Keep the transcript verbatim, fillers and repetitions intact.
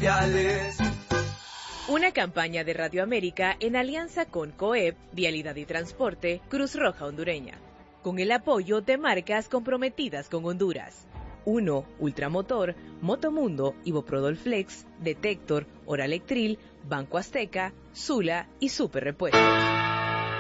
sociales. Una campaña de Radio América en alianza con COEP, Vialidad y Transporte, Cruz Roja Hondureña, con el apoyo de marcas comprometidas con Honduras. uno. Ultramotor, Motomundo, Iboprodol Flex, Detector, Oralectril, Banco Azteca, Sula y Super Repuestos.